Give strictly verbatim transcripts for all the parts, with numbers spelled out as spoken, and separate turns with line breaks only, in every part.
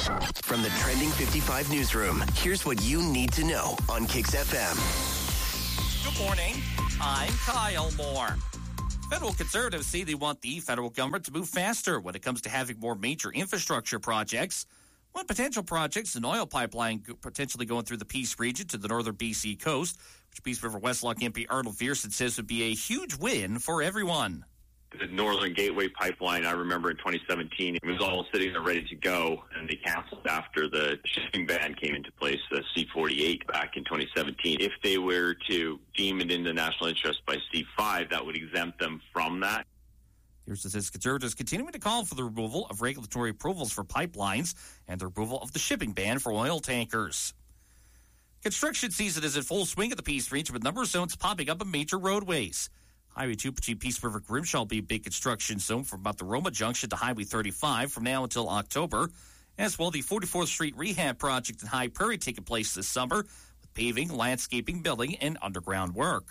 From the Trending fifty-five newsroom, here's what you need to know on Kix F M.
Good morning. I'm Kyle Moore. Federal conservatives say they want the federal government to move faster when it comes to having more major infrastructure projects. One potential project is an oil pipeline potentially going through the Peace region to the northern B C coast, which Peace River Westlock M P Arnold Vierson says would be a huge win for everyone.
The Northern Gateway Pipeline, I remember in twenty seventeen, it was all sitting there ready to go, and they canceled after the shipping ban came into place, the C forty-eight back in twenty seventeen. If they were to deem it in the national interest by C five, that would exempt them from that.
Here's the says conservatives continuing to call for the removal of regulatory approvals for pipelines and the removal of the shipping ban for oil tankers. Construction season is in full swing at the Peace region with number of zones popping up on major roadways. Highway two between Peace River Grimshaw will be a big construction zone from about the Roma Junction to Highway thirty-five from now until October. As well, the forty-fourth Street Rehab Project in High Prairie taking place this summer with paving, landscaping, building, and underground work.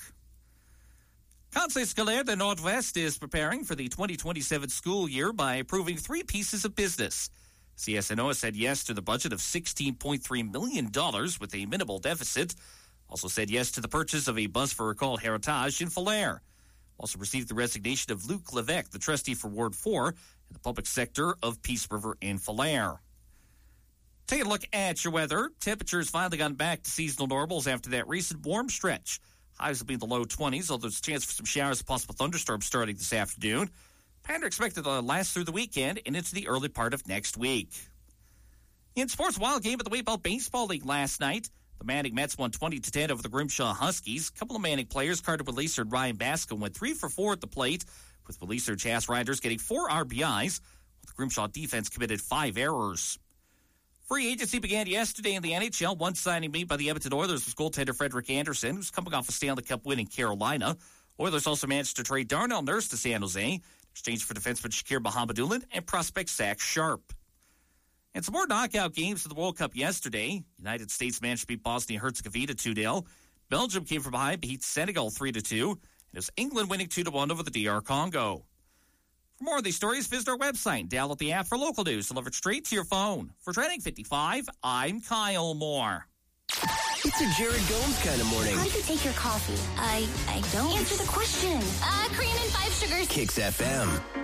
Conseil Scolaire de Nord-Ouest is preparing for the twenty twenty-seven school year by approving three pieces of business. C S N O has said yes to the budget of sixteen point three million dollars with a minimal deficit. Also said yes to the purchase of a bus for Recall Heritage in Falher. Also received the resignation of Luc Levesque, the trustee for Ward four in the public sector of Peace River and Falher. Taking a look at your weather. Temperatures finally gone back to seasonal normals after that recent warm stretch. Highs will be in the low twenties, although there's a chance for some showers and possible thunderstorms starting this afternoon. Pattern expected to last through the weekend and into the early part of next week. In sports, wild game at the Waybell Baseball League last night. The Manning Mets won twenty to ten over the Grimshaw Huskies. A couple of Manning players, Carter Williser and Ryan Baskin, went three for four at the plate, with Williser and Chas Riders getting four R B Is, while the Grimshaw defense committed five errors. Free agency began yesterday in the N H L. One signing made by the Edmonton Oilers was goaltender Frederik Andersen, who's coming off a Stanley Cup win in Carolina. Oilers also managed to trade Darnell Nurse to San Jose, in exchange for defenseman Shakir Mohammedoulin and prospect Zach Sharp. And some more knockout games in the World Cup yesterday. United States managed to beat Bosnia-Herzegovina two nil. Belgium came from behind, beat Senegal three to two. And it was England winning two to one over the D R Congo. For more of these stories, visit our website. Download the app for local news delivered straight to your phone. For Trending fifty-five, I'm Kyle Moore.
It's a Jared Gomes kind of morning.
How do you take your coffee? I I don't. Answer the question. Uh, cream and five sugars.
Kix F M.